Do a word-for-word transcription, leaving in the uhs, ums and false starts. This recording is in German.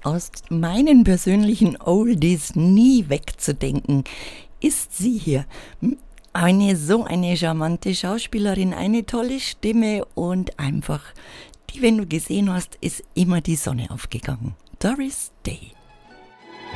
aus meinen persönlichen Oldies nie wegzudenken, ist sie hier. Eine so eine charmante Schauspielerin, eine tolle Stimme und einfach, die, wenn du gesehen hast, ist immer die Sonne aufgegangen. Doris Day.